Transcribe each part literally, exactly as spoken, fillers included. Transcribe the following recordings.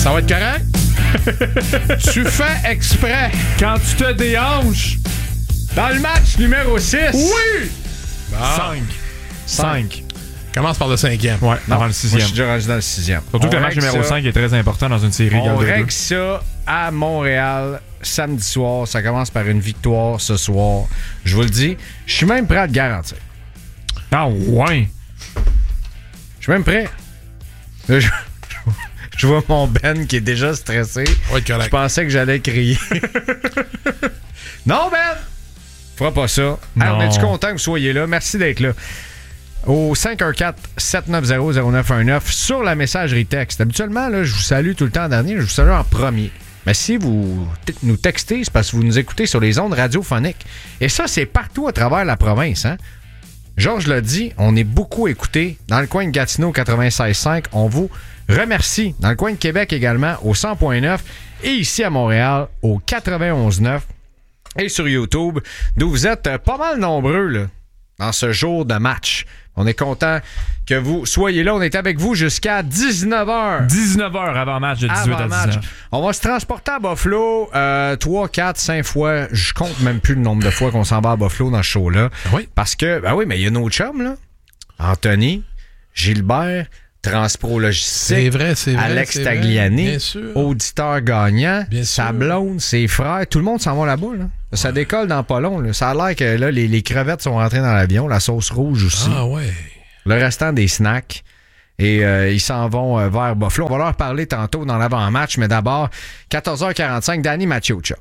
Ça va être correct? Tu fais exprès. Quand tu te déhanches dans le match numéro six. Oui! cinq. cinq. Commence par le cinquième. Ouais, Non, avant le moi, sixième. je suis déjà rendu dans le sixième. Surtout On que le match règle numéro ça- cinq est très important dans une série On égale de règle deux. ça à Montréal samedi soir. Ça commence par une victoire ce soir. Je vous le dis, je suis même prêt à te garantir. Ah ouais! Je suis même prêt. Là, je, je vois mon Ben qui est déjà stressé. On va être Je correct. pensais que j'allais crier. Non, Ben! Fera pas ça. Hey, on Non. est-tu content que vous soyez là? Merci d'être là. Au cinq un quatre sept neuf zéro zéro neuf un neuf sur la messagerie texte. Habituellement, là, je vous salue tout le temps dernier. Je vous salue en premier. Mais si vous t- nous textez, c'est parce que vous nous écoutez sur les ondes radiophoniques. Et ça, c'est partout à travers la province. Hein? Georges l'a dit, on est beaucoup écoutés. Dans le coin de Gatineau, quatre-vingt-seize cinq, on vous remercie. Dans le coin de Québec également, au cent neuf. Et ici à Montréal, au quatre-vingt-onze neuf. Et sur YouTube, d'où vous êtes euh, pas mal nombreux là, dans ce jour de match. On est content que vous soyez là. On est avec vous jusqu'à dix-neuf heures. dix-neuf heures avant match de dix-huit Avant à match. dix-neuf. On va se transporter à Buffalo euh, trois, quatre, cinq fois. Je compte même plus le nombre de fois qu'on s'en va à Buffalo dans ce show-là. Oui. Parce que, ben oui, mais il y a nos chums, là. Anthony, Gilbert, Transpro Logistique. C'est vrai, c'est vrai. Alex c'est vrai. Tagliani, Bien sûr. auditeur gagnant, Bien sa sûr. blonde, ses frères, tout le monde s'en va là-bas. Là. Ça décolle dans pas long. Là. Ça a l'air que là, les, les crevettes sont rentrées dans l'avion, la sauce rouge aussi, Ah ouais. le restant des snacks. Et euh, ils s'en vont euh, vers Buffalo. On va leur parler tantôt dans l'avant-match, mais d'abord, quatorze heures quarante-cinq, Danny Maciuccia.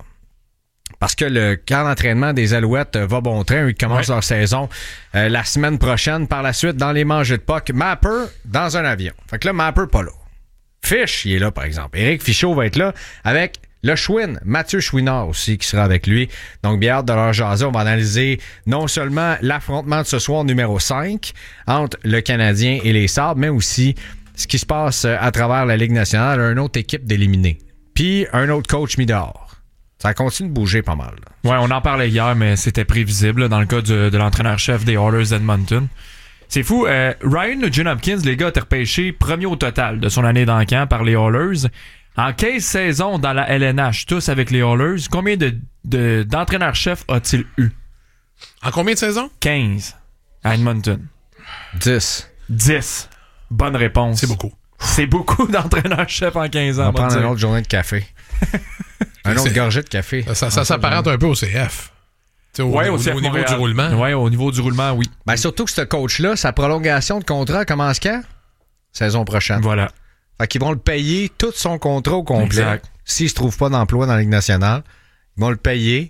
Parce que le camp d'entraînement des Alouettes euh, va bon train. Ils commencent Ouais. leur saison euh, la semaine prochaine. Par la suite, dans les mangées de puck, Mapper dans un avion. Fait que là, Mapper pas là. Fish, il est là, par exemple. Éric Fichaud va être là avec le Chouin, Mathieu Chouinard aussi, qui sera avec lui. Donc, bien hâte de leur jaser. On va analyser non seulement l'affrontement de ce soir numéro cinq entre le Canadien et les Sabres, mais aussi ce qui se passe à travers la Ligue nationale. Une autre équipe d'éliminés. Puis, un autre coach mis dehors. Ça continue de bouger pas mal. Là. Ouais, on en parlait hier, mais c'était prévisible là, dans le cas du- de l'entraîneur-chef des Oilers d'Edmonton. C'est fou. Euh, Ryan Nugent-Hopkins, les gars, a été repêché premier au total de son année dans le camp par les Oilers. En quinze saisons dans la L N H, tous avec les Oilers, combien de, de, d'entraîneurs-chefs a-t-il eu? En combien de saisons? quinze à Edmonton. dix. dix. Bonne réponse. C'est beaucoup. C'est beaucoup d'entraîneurs-chefs en quinze On ans. va on va prendre dire. une autre journée de café. un autre C'est- gorgée de café. Ça, ça s'apparente un peu au C F. Tu sais, Au, Ouais, au- au C F au niveau Montréal. du roulement. Ouais, au niveau du roulement, oui. Ben, surtout que ce coach-là, sa prolongation de contrat commence quand? Saison prochaine. Voilà. Fait qu'ils vont le payer tout son contrat au complet. Exact. S'il se trouve pas d'emploi dans la Ligue nationale, ils vont le payer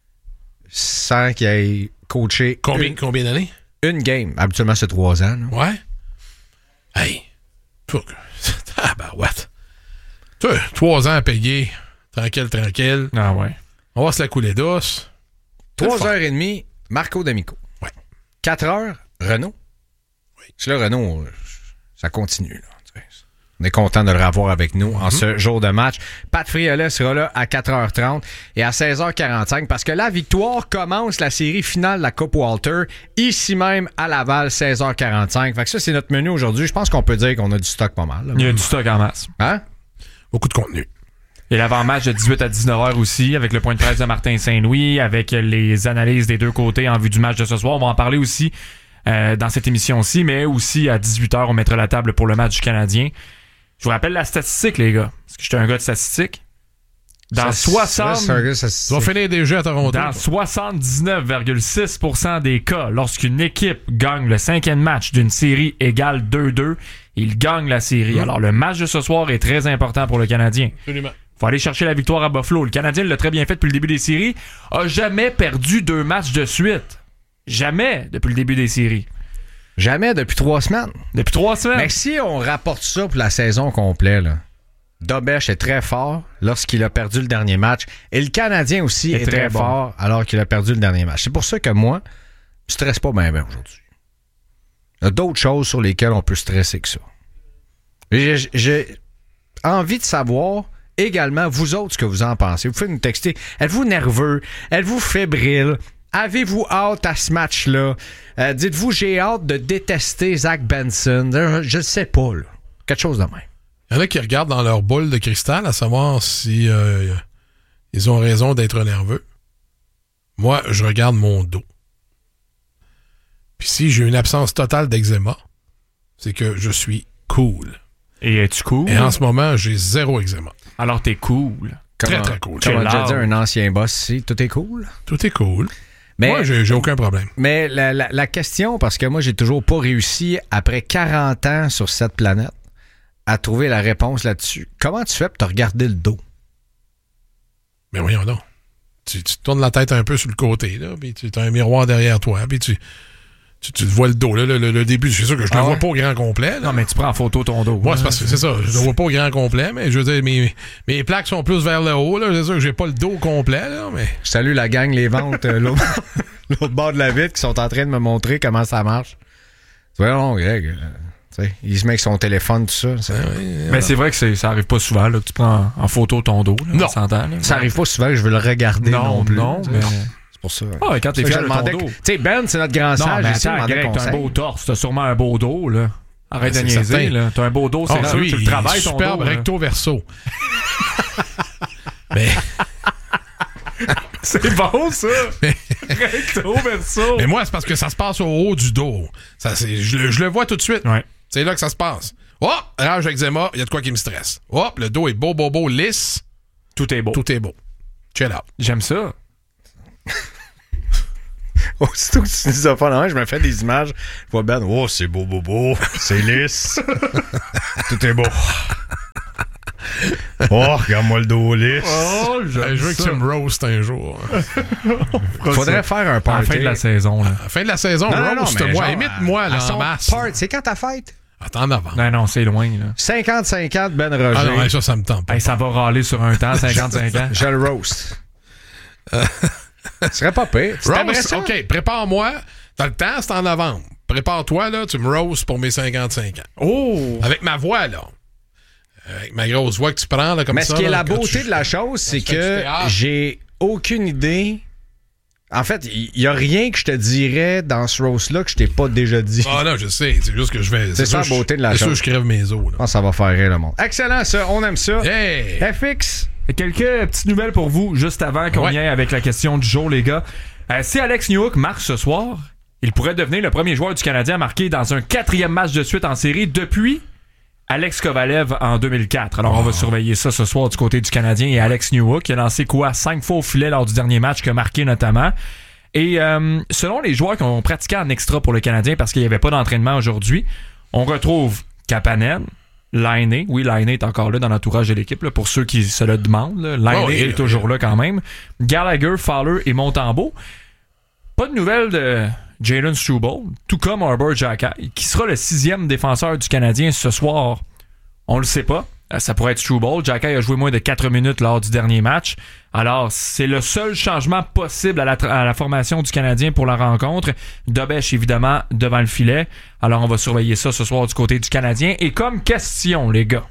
sans qu'il ait coaché Combien, une, combien d'années? une game. Habituellement, c'est trois ans. là. Ouais. Hey. Fuck. Ah, ben, what? Tu sais, trois ans à payer. Tranquille, tranquille. Ah ouais. On va se la couler douce. Trois C'est le fun. heures et demie, Marco D'Amico. Ouais. Quatre heures, Renault. Oui. Parce que là, Renault, euh, ça continue. Là, tu sais. On est content de le revoir avec nous en ce jour de match. Pat Friolet sera là à quatre heures trente et à seize heures quarante-cinq parce que la victoire commence la série finale de la Coupe Walter ici même à Laval, seize heures quarante-cinq. Fait que ça, c'est notre menu aujourd'hui. Je pense qu'on peut dire qu'on a du stock pas mal. là. Il y a du stock en masse. Hein? Beaucoup de contenu. Et l'avant-match de dix-huit à dix-neuf heures aussi, avec le point de presse de Martin Saint-Louis, avec les analyses des deux côtés en vue du match de ce soir. On va en parler aussi euh, dans cette émission-ci, mais aussi à dix-huit heures, on mettra la table pour le match du Canadien. Je vous rappelle la statistique, les gars, parce que j'étais un gars de statistiques. Dans, Ça- soixante, ça, c'est un gars, ça- Ils vont finir des jeux à Toronto. dans soixante-dix-neuf virgule six pour cent des cas, lorsqu'une équipe gagne le cinquième match d'une série égale deux deux, il gagne la série. Alors, le match de ce soir est très important pour le Canadien. Absolument. Faut aller chercher la victoire à Buffalo. Le Canadien l'a très bien fait depuis le début des séries. A jamais perdu deux matchs de suite. Jamais depuis le début des séries. Jamais depuis trois semaines. Depuis trois semaines. Mais si on rapporte ça pour la saison complète, là, Dobech est très fort lorsqu'il a perdu le dernier match. Et le Canadien aussi est, Est très, très bon. fort alors qu'il a perdu le dernier match. C'est pour ça que moi, je stresse pas bien bien aujourd'hui. Il y a d'autres choses sur lesquelles on peut stresser que ça. J'ai, j'ai envie de savoir également, vous autres, ce que vous en pensez. Vous pouvez nous texter. Êtes-vous nerveux? Êtes-vous fébrile? Avez-vous hâte à ce match-là? Euh, dites-vous, j'ai hâte de détester Zach Benson. Euh, Je ne sais pas, là. Quelque chose de même. Il y en a qui regardent dans leur boule de cristal à savoir si euh, ils ont raison d'être nerveux. Moi, je regarde mon dos. Puis si j'ai une absence totale d'eczéma, c'est que je suis cool. Et es-tu cool? Et en ce moment, j'ai zéro eczéma. Alors, t'es cool. Très, Comment, très cool. Comme on Quel dit un ancien boss ici, tout est cool. Tout est cool. Mais, moi, j'ai, j'ai aucun problème. Mais la, la, la question, parce que moi, j'ai toujours pas réussi, après quarante ans sur cette planète, à trouver la réponse là-dessus. Comment tu fais pour te regarder le dos? Mais voyons donc. Tu, tu tournes la tête un peu sur le côté, là, puis tu as un miroir derrière toi, puis tu... Tu, tu vois le dos, là, le, le, le début, c'est sûr que je ne ah le ouais? vois pas au grand complet. Là. Non, mais tu prends en photo ton dos. Moi, c'est parce que c'est ça, je le vois pas au grand complet, mais je veux dire, mes, mes plaques sont plus vers le haut, là. C'est sûr que j'ai pas le dos complet, là, mais. Je salue la gang, les ventes, euh, l'autre, l'autre bord de la vitre, qui sont en train de me montrer comment ça marche. Tu vois, non, Greg, euh, tu sais, il se met avec son téléphone, tout ça. ça. Ah oui, Mais voilà. c'est vrai que c'est, ça arrive pas souvent, là, que tu prends en, en photo ton dos. Là, Non. on s'entend, là. Ça arrive pas souvent que je veux le regarder non, Non, plus. non, tu sais. mais... C'est pour ça. Ah, quand t'es Ça, fier je de ton demandais dos. que- Tu sais, Ben, c'est notre grand Non, sage. mais Ici, attends, Greg, t'as un beau torse, t'as sûrement un beau dos, là. Arrête Ben, de c'est niaiser, certain. là. T'as un beau dos, c'est Ah, sûr, oui, tu le il est travailles, ton superbe dos. là. recto verso. mais, C'est bon, ça! Recto verso! mais moi, c'est parce que ça se passe au haut du dos. Ça, c'est, je, le- je le vois tout de suite. Ouais. C'est là que ça se passe. Oh, rage eczéma, il y a de quoi qui me stresse. Hop, le dos est beau, beau, beau, lisse. Tout est beau. Tout est beau. Chill out. J'aime ça. Aussitôt que tu dis ça, non, je me fais des images. Je vois Ben, oh, c'est beau, beau, beau. C'est lisse. Tout est beau. Oh, regarde-moi le dos lisse. Oh, Euh, je veux que tu me roast un jour. Faudrait faire un À la party. fin de la saison, là. À la fin de la saison, Non, non, non, roast-moi. mais genre, Imite-moi, à- là, à en son masse. party. C'est quand ta fête? Attends en avant. Non, non, c'est loin, là. cinquante cinquante, Ben Roger. Ah non, ouais, ça, ça me tente pas. Hey, ça va râler sur un temps, cinquante-cinq ans. Je le roast. Ce serait pas pire. Tu t'aimerais Roast, ça? OK, prépare-moi. T'as le temps, c'est en novembre. Prépare-toi, là, tu me roast pour mes cinquante-cinq ans. Oh! Avec ma voix, là. Avec ma grosse voix que tu prends, là, comme Mais ça. ce qui est là, la quand beauté tu- de la chose, c'est tu fais du que théâtre. j'ai aucune idée. En fait, il y, y a rien que je te dirais dans ce roast-là que je t'ai pas déjà dit. Ah non, je sais. C'est juste que je vais... C'est ça sûr la beauté de la C'est sûr chose. que je crève mes os, Je là. pense que ça va faire rire le monde. Excellent, ça. On aime ça. Hey! F X. Quelques petites nouvelles pour vous, juste avant qu'on Ouais. y aille avec la question du jour, les gars. Euh, si Alex Newhook marque ce soir, il pourrait devenir le premier joueur du Canadien à marquer dans un quatrième match de suite en série depuis Alex Kovalev en deux mille quatre. Alors, on va surveiller ça ce soir du côté du Canadien. Et Alex Newhook qui a lancé quoi? Cinq fois au filet lors du dernier match, qui a marqué notamment. Et euh, selon les joueurs qui ont pratiqué en extra pour le Canadien parce qu'il n'y avait pas d'entraînement aujourd'hui, on retrouve Kapanen, Laine. Oui, Laine est encore là dans l'entourage de l'équipe, là, pour ceux qui se le demandent. Là. Laine Oh, oui, est oui. toujours là quand même. Gallagher, Fowler et Montembeault. Pas de nouvelles de Jalen Struble, tout comme Arbor Xhekaj, qui sera le sixième défenseur du Canadien ce soir. On le sait pas. Euh, Ça pourrait être Struble. Xhekaj a joué moins de quatre minutes lors du dernier match. Alors, c'est le seul changement possible à la, tra- à la formation du Canadien pour la rencontre. Dobèche, évidemment, devant le filet. Alors, on va surveiller ça ce soir du côté du Canadien. Et comme question, les gars,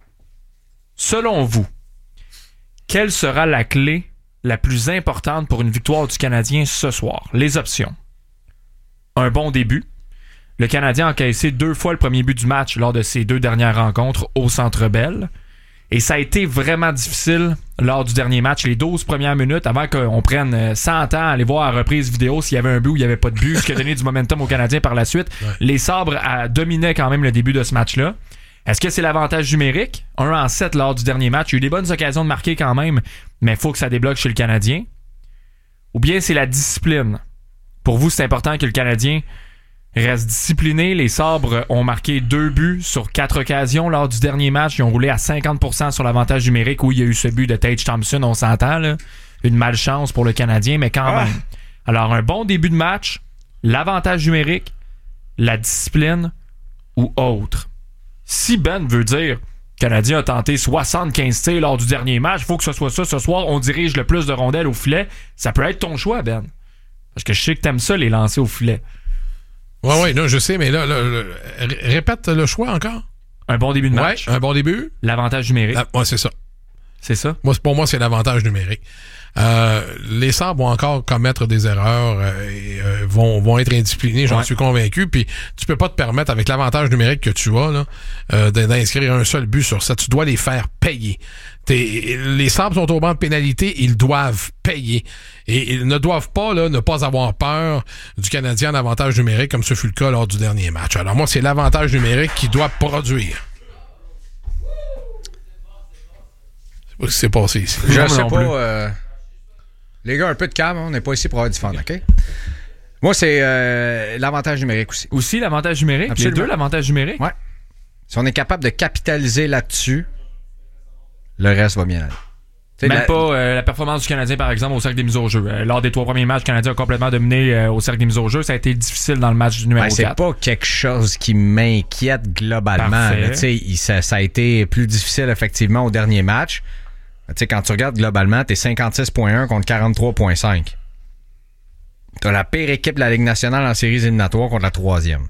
selon vous, quelle sera la clé la plus importante pour une victoire du Canadien ce soir? Les options. Un bon début. Le Canadien a encaissé deux fois le premier but du match lors de ses deux dernières rencontres au Centre Bell. Et ça a été vraiment difficile lors du dernier match, les douze premières minutes, avant qu'on prenne cent ans à aller voir à reprise vidéo s'il y avait un but ou il n'y avait pas de but, ce qui a donné du momentum aux Canadiens par la suite. Ouais. Les Sabres a, dominaient quand même le début de ce match-là. Est-ce que c'est l'avantage numérique? un en sept lors du dernier match. Il y a eu des bonnes occasions de marquer quand même, mais il faut que ça débloque chez le Canadien. Ou bien c'est la discipline. Pour vous, c'est important que le Canadien reste discipliné. Les Sabres ont marqué deux buts sur quatre occasions lors du dernier match. Ils ont roulé à cinquante pour cent sur l'avantage numérique. Oui, il y a eu ce but de Tage Thompson, on s'entend, là. Une malchance pour le Canadien, mais quand Ah. même. Alors, un bon début de match, l'avantage numérique, la discipline ou autre. Si Ben veut dire le Canadien a tenté soixante-quinze tirs lors du dernier match, il faut que ce soit ça ce soir, on dirige le plus de rondelles au filet, ça peut être ton choix, Ben. Parce que je sais que t'aimes ça, les lancer au filet. Ouais, ouais, non, je sais, mais là, là, là, r- répète le choix encore. Un bon début de match, Ouais, un bon début. l'avantage numérique, Ah, ouais, c'est ça. c'est ça? Moi, c'est- pour moi, c'est l'avantage numérique. Euh, les Sabres vont encore commettre des erreurs euh, et euh, vont, vont être indisciplinés, j'en ouais. suis convaincu. Puis tu peux pas te permettre, avec l'avantage numérique que tu as, là, euh, d'inscrire un seul but sur ça. Tu dois les faire payer. T'es, les Sabres sont au banc de pénalité, ils doivent payer. Et ils ne doivent pas là, ne pas avoir peur du Canadien en avantage numérique, comme ce fut le cas lors du dernier match. Alors moi, c'est l'avantage numérique qui doit produire. Je sais pas ce qui s'est passé ici. Je ne sais pas... Euh... Les gars, un peu de calme, on n'est pas ici pour avoir du fun, OK? Moi, c'est euh, l'avantage numérique aussi. Aussi l'avantage numérique? Absolument. Les deux, l'avantage numérique? Ouais. Si on est capable de capitaliser là-dessus, le reste va bien aller. T'sais, Même la... pas euh, la performance du Canadien, par exemple, au cercle des mises au jeu. Euh, lors des trois premiers matchs, le Canadien a complètement dominé euh, au cercle des mises au jeu. Ça a été difficile dans le match du numéro ben, c'est quatre. C'est pas quelque chose qui m'inquiète globalement. Là, il, ça, ça a été plus difficile, effectivement, au dernier match. T'sais, quand tu regardes globalement, t'es cinquante-six virgule un contre quarante-trois virgule cinq. T'as la pire équipe de la Ligue nationale en séries éliminatoires contre la troisième.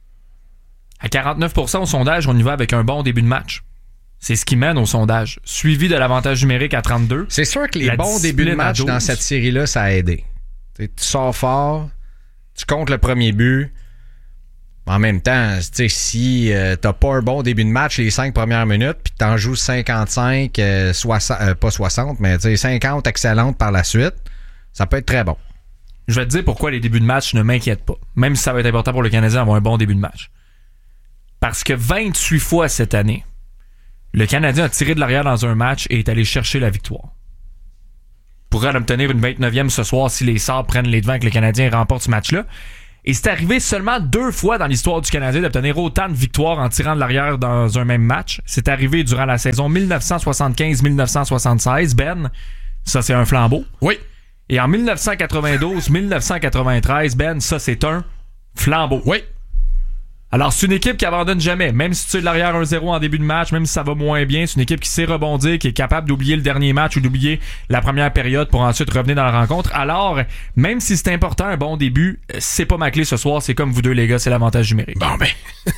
À quarante-neuf pour cent au sondage, on y va avec un bon début de match. C'est ce qui mène au sondage. Suivi de l'avantage numérique à trente-deux. C'est sûr que les la bons débuts de match dans cette série-là, ça a aidé. T'sais, tu sors fort, tu comptes le premier but. En même temps, si euh, t'as pas un bon début de match les cinq premières minutes, puis t'en joues cinquante-cinq, euh, soixante, euh, pas soixante, mais cinquante excellentes par la suite, ça peut être très bon. Je vais te dire pourquoi les débuts de match ne m'inquiètent pas. Même si ça va être important pour le Canadien d'avoir un bon début de match. Parce que vingt-huit fois cette année, le Canadien a tiré de l'arrière dans un match et est allé chercher la victoire. Pourrait en obtenir une vingt-neuvième ce soir si les Sabres prennent les devants et que le Canadien remporte ce match-là. Et c'est arrivé seulement deux fois dans l'histoire du Canadien d'obtenir autant de victoires en tirant de l'arrière dans un même match. C'est arrivé durant la saison dix-neuf cent soixante-quinze dix-neuf cent soixante-seize. Ben, ça c'est un flambeau. Oui. Et en dix-neuf cent quatre-vingt-douze dix-neuf cent quatre-vingt-treize, Ben, ça c'est un flambeau. Oui. Alors, c'est une équipe qui abandonne jamais. Même si tu es de l'arrière un zéro en début de match, même si ça va moins bien, c'est une équipe qui sait rebondir, qui est capable d'oublier le dernier match ou d'oublier la première période pour ensuite revenir dans la rencontre. Alors, même si c'est important, un bon début, c'est pas ma clé ce soir. C'est comme vous deux, les gars, c'est l'avantage numérique. Bon, ben...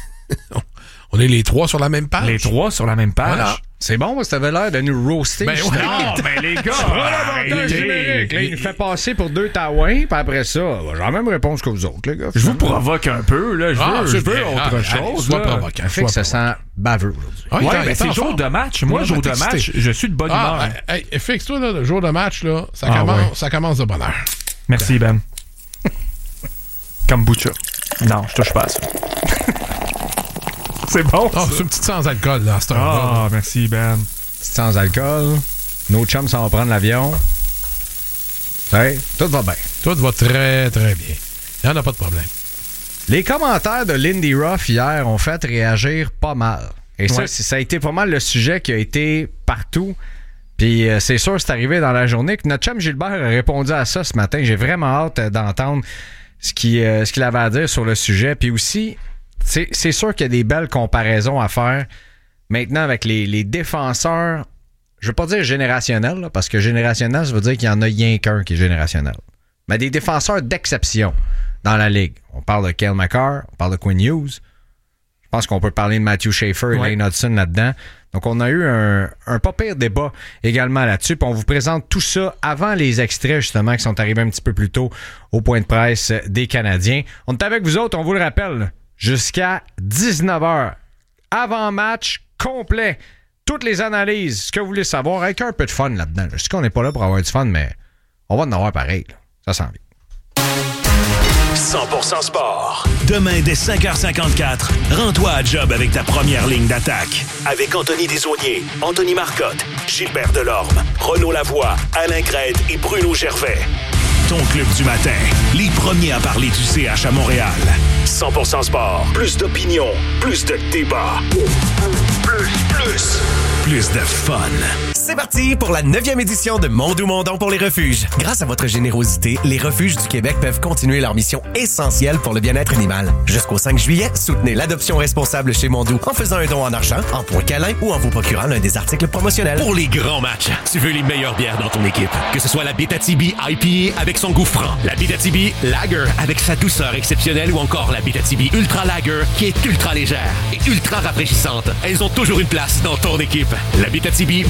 On est les trois sur la même page. Les trois sur la même page. Voilà. C'est bon, ça avait l'air de nous roaster. Ben ouais. Non, ben les gars, l'avantage numérique. Là, il nous fait passer pour deux taouins, puis après ça, j'ai la même réponse que vous autres, les gars. Je vous provoque un peu, là. Je veux, ah, je veux autre ah, chose. Sois provoquant. Fait que ça sent baveux aujourd'hui. Ouais, ouais ben c'est jour de match. Moi, ouais, jour de match, je suis de bonne ah, humeur. Hey, hey, fixe-toi, là, le jour de match, là, ça, ah, commence, ouais. ça commence de bonne heure. Merci, Ben. Kombucha. Non, je touche pas à ça. C'est bon, oh, c'est une petite sans alcool, là, à cette heure-là. Ah, merci, Ben. Petite sans alcool. Nos chums s'en vont prendre l'avion. Hey, tout va bien. Tout va très, très bien. Il n'y en a pas de problème. Les commentaires de Lindy Ruff hier ont fait réagir pas mal. Et ça, ouais. ça a été pas mal le sujet qui a été partout. Puis euh, c'est sûr, c'est arrivé dans la journée que notre chum Gilbert a répondu à ça ce matin. J'ai vraiment hâte d'entendre ce qu'il, euh, ce qu'il avait à dire sur le sujet. Puis aussi... C'est, c'est sûr qu'il y a des belles comparaisons à faire maintenant avec les, les défenseurs, je veux pas dire générationnels, là, parce que générationnel, ça veut dire qu'il y en a rien qu'un qui est générationnel. Mais des défenseurs d'exception dans la Ligue. On parle de Cale Makar, on parle de Quinn Hughes. Je pense qu'on peut parler de Matthew Schaefer et ouais. Lane Hudson là-dedans. Donc, on a eu un, un pas pire débat également là-dessus. Puis on vous présente tout ça avant les extraits, justement, qui sont arrivés un petit peu plus tôt au point de presse des Canadiens. On est avec vous autres, on vous le rappelle, jusqu'à dix-neuf heures. Avant-match complet. Toutes les analyses, ce que vous voulez savoir, avec un peu de fun là-dedans. Je sais qu'on n'est pas là pour avoir du fun, mais on va en avoir pareil. Là. Ça s'en vient. cent pour cent sport. Demain, dès cinq heures cinquante-quatre, rends-toi à job avec ta première ligne d'attaque. Avec Anthony Desaulniers, Anthony Marcotte, Gilbert Delorme, Renaud Lavoie, Alain Crête et Bruno Gervais. Ton club du matin, les premiers à parler du C H à Montréal. cent pour cent sport. Plus d'opinion, plus de débat. Plus, plus, plus de fun. C'est parti pour la neuvième édition de Mondou Mondon pour les refuges. Grâce à votre générosité, les refuges du Québec peuvent continuer leur mission essentielle pour le bien-être animal. Jusqu'au cinq juillet, soutenez l'adoption responsable chez Mondou en faisant un don en argent, en points câlins ou en vous procurant l'un des articles promotionnels. Pour les grands matchs, tu veux les meilleures bières dans ton équipe. Que ce soit la Abitibi I P A avec son goût franc, la Abitibi Lager avec sa douceur exceptionnelle ou encore la Abitibi Ultra Lager qui est ultra légère et ultra rafraîchissante. Elles ont toujours une place dans ton équipe. La Abitibi brassée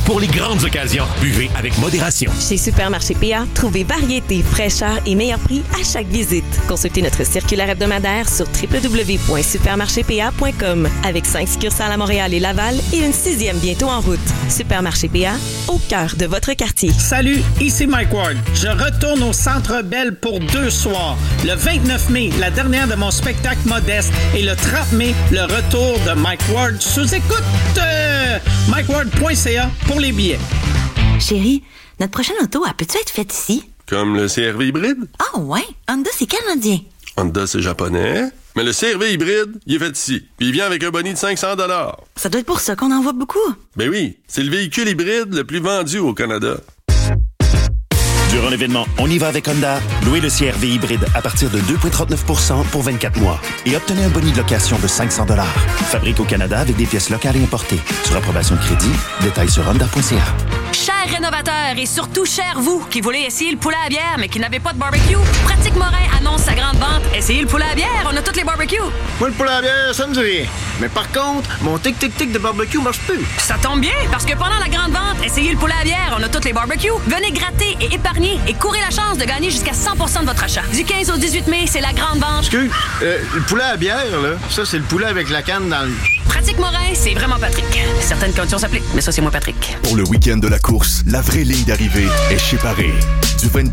Pour les grandes occasions, buvez avec modération. Chez Supermarché P A, trouvez variété, fraîcheur et meilleur prix à chaque visite. Consultez notre circulaire hebdomadaire sur w w w point supermarché p a point com avec cinq succursales à Montréal et Laval et une sixième bientôt en route. Supermarché P A, au cœur de votre quartier. Salut, ici Mike Ward. Je retourne au Centre Bell pour deux soirs. Le vingt-neuf mai, la dernière de mon spectacle modeste et le trente mai, le retour de Mike Ward sous écoute. Euh, mike ward point c a pour les billets. Chérie, notre prochaine auto, elle peut-tu être faite ici? Comme le C R V hybride? Ah oh, ouais? Honda, c'est canadien. Honda, c'est japonais. Mais le C R V hybride, il est fait ici. Puis il vient avec un boni de cinq cents dollars. Ça doit être pour ça qu'on en voit beaucoup. Ben oui, c'est le véhicule hybride le plus vendu au Canada. Durant l'événement On y va avec Honda, louez le C R V hybride à partir de deux virgule trente-neuf pour cent pour vingt-quatre mois et obtenez un boni de location de cinq cents dollars. Fabrique au Canada avec des pièces locales et importées. Sur approbation de crédit, détails sur honda point c a. Chers rénovateurs et surtout chers vous qui voulez essayer le poulet à bière mais qui n'avez pas de barbecue, Pratique Morin annonce sa grande vente. Essayez le poulet à bière, on a toutes les barbecues. Moi, le poulet à bière, ça me dit rien. Mais par contre, mon tic-tic-tic de barbecue marche plus. Ça tombe bien, parce que pendant la grande vente, essayez le poulet à bière, on a toutes les barbecues. Venez gratter et épargner et courez la chance de gagner jusqu'à cent pour cent de votre achat. Du quinze au dix-huit mai, c'est la grande vente. Excuse, euh, le poulet à bière, là, ça, c'est le poulet avec la canne dans le... Pratique Morin, c'est vraiment Patrick. Certaines conditions s'appliquent, mais ça, c'est moi, Patrick. Pour le week-end de la course, la vraie ligne d'arrivée est chez Paris. Du vingt